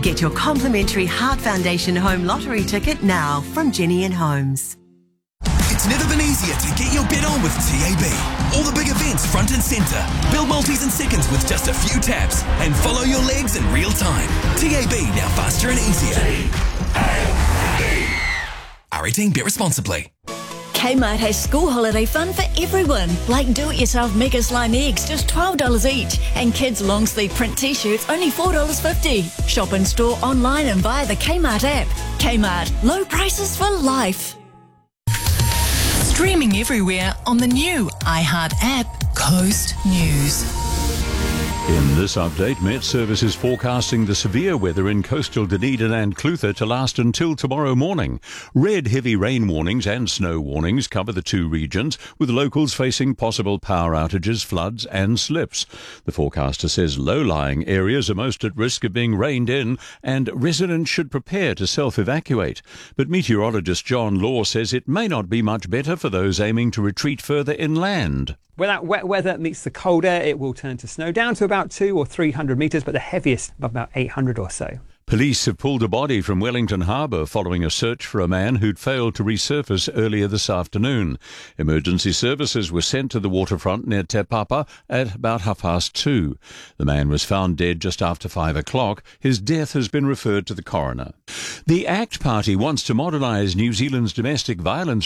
Get your complimentary Heart Foundation Home Lottery ticket now from Jenny and Holmes. It's never been easier to get your bet on with TAB. All the big events front and centre. Build multis in seconds with just a few taps. And follow your legs in real time. TAB, now faster and easier. R18, bet responsibly. Kmart has school holiday fun for everyone, like do-it-yourself Mega Slime eggs, just $12 each, and kids' long-sleeve print t-shirts, only $4.50. Shop in store, online and via the Kmart app. Kmart, low prices for life. Streaming everywhere on the new iHeart app, Coast News. In this update, Met Service is forecasting the severe weather in coastal Dunedin and Clutha to last until tomorrow morning. Red heavy rain warnings and snow warnings cover the two regions, with locals facing possible power outages, floods and slips. The forecaster says low-lying areas are most at risk of being rained in and residents should prepare to self-evacuate. But meteorologist John Law says it may not be much better for those aiming to retreat further inland. When that wet weather meets the cold air, it will turn to snow down to about 200 or 300 metres, but the heaviest above about 800 or so. Police have pulled a body from Wellington Harbour following a search for a man who'd failed to resurface earlier this afternoon. Emergency services were sent to the waterfront near Te Papa at about 2:30. The man was found dead just after 5 o'clock. His death has been referred to the coroner. The ACT Party wants to modernise New Zealand's domestic violence